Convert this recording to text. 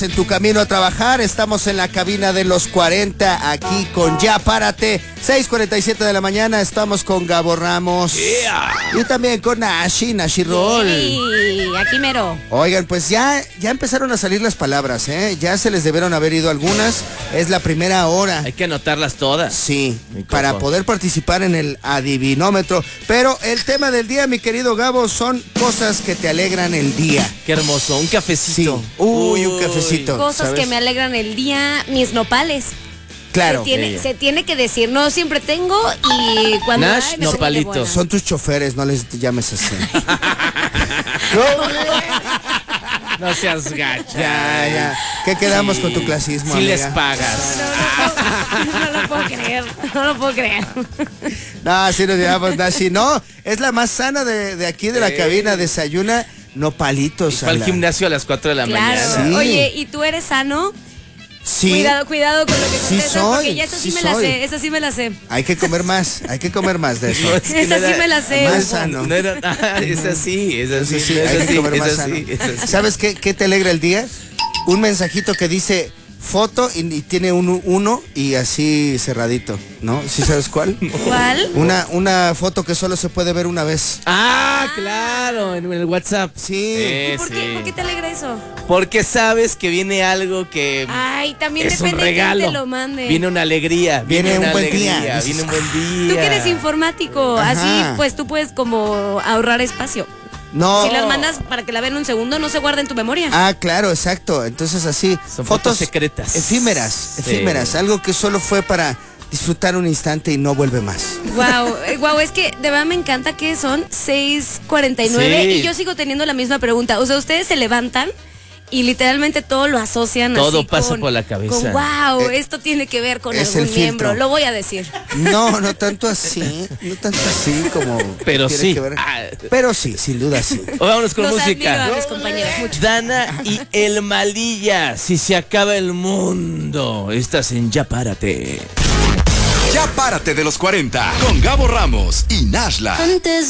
En tu camino a trabajar, estamos en la cabina de los 40, aquí con Ya Párate, 6:47 de la mañana, estamos con Gabo Ramos. Y también con Nashi Roll. Sí, aquí mero. Oigan, pues ya empezaron a salir las palabras, ya se les debieron haber ido algunas, es la primera hora. Hay que anotarlas todas. Sí, para poder participar en el adivinómetro. Pero el tema del día, mi querido Gabo, son cosas que te alegran el día. Qué hermoso, un cafecito. Sí. Uy, un cafecito. Cosas ¿sabes? que me alegran el día, mis nopales. Claro. Se tiene que decir, no siempre tengo y cuando Nash, hay, me pongo de nopalitos. buenas. Son tus choferes, no les llames así. No seas gacha. Ya. ¿Qué quedamos con tu clasismo, Si amiga? les pagas. No lo puedo creer. No, sí nos llamamos Nashi. No, es la más sana de aquí de la cabina. Desayuna nopalitos. Fue al gimnasio a las 4 de la Claro. mañana. Sí. Oye, ¿y tú eres sano? Sí. Cuidado con lo que Sí contestas, soy, porque ya esa sí sí me la soy. sé, esa sí me la sé. Hay que comer más de eso. No, es que Esa no sí era- me la sé. Más sano. No era, es así, Sí, hay que comer más sano. ¿Sabes qué te alegra el día? Un mensajito que dice foto y tiene un 1 y así cerradito, ¿no? ¿Sí sabes cuál? ¿Cuál? Una foto que solo se puede ver una vez. Claro, en el WhatsApp. Sí. ¿Por qué te alegra eso? Porque sabes que viene algo que Ay, también es un depende de quién regalo. te lo mande. Viene una alegría. Viene un una buen alegría, día. Viene un buen día. Tú que eres informático, Ajá. así pues tú puedes como ahorrar espacio. No. Si las mandas para que la vean un segundo, no se guarda en tu memoria. Ah, claro, exacto. Entonces así, Son fotos secretas. efímeras, algo que solo fue para disfrutar un instante y no vuelve más. Wow, es que de verdad me encanta que son 6:49 Sí. y yo sigo teniendo la misma pregunta. O sea, ustedes se levantan y literalmente todo lo asocian Todo así pasa con, por la cabeza. con, wow, esto tiene que ver con es algún el filtro. miembro. Lo voy a decir. No tanto así como Pero tiene sí. que ver. Pero sí, sin duda sí. O vámonos con Los música. admiro a mis compañeros mucho. Dana y el Malilla, si se acaba el mundo. Estás en Ya Párate. Ya Párate de los 40 con Gabo Ramos y Nashla. Antes